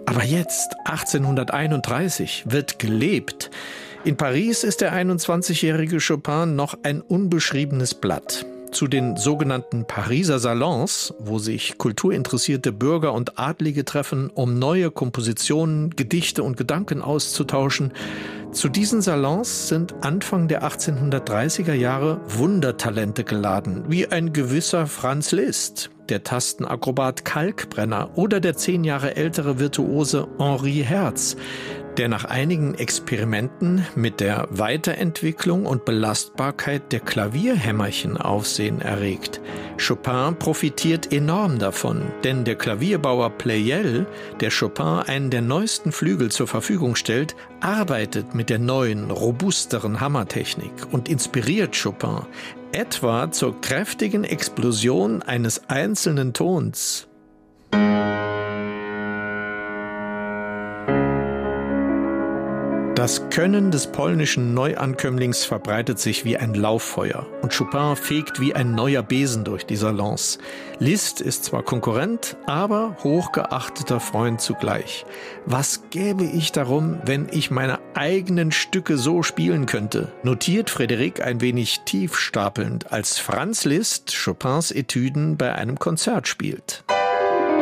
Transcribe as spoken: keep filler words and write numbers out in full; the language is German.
Aber jetzt, achtzehnhunderteinunddreißig, wird gelebt. In Paris ist der einundzwanzigjährige Chopin noch ein unbeschriebenes Blatt. Zu den sogenannten Pariser Salons, wo sich kulturinteressierte Bürger und Adlige treffen, um neue Kompositionen, Gedichte und Gedanken auszutauschen. Zu diesen Salons sind Anfang der achtzehnhundertdreißiger Jahre Wundertalente geladen, wie ein gewisser Franz Liszt, der Tastenakrobat Kalkbrenner oder der zehn Jahre ältere Virtuose Henri Herz, der nach einigen Experimenten mit der Weiterentwicklung und Belastbarkeit der Klavierhämmerchen Aufsehen erregt. Chopin profitiert enorm davon, denn der Klavierbauer Pleyel, der Chopin einen der neuesten Flügel zur Verfügung stellt, arbeitet mit der neuen, robusteren Hammertechnik und inspiriert Chopin, etwa zur kräftigen Explosion eines einzelnen Tons. Das Können des polnischen Neuankömmlings verbreitet sich wie ein Lauffeuer und Chopin fegt wie ein neuer Besen durch die Salons. Liszt ist zwar Konkurrent, aber hochgeachteter Freund zugleich. Was gäbe ich darum, wenn ich meine eigenen Stücke so spielen könnte, notiert Frédéric ein wenig tief stapelnd, als Franz Liszt Chopins Etüden bei einem Konzert spielt.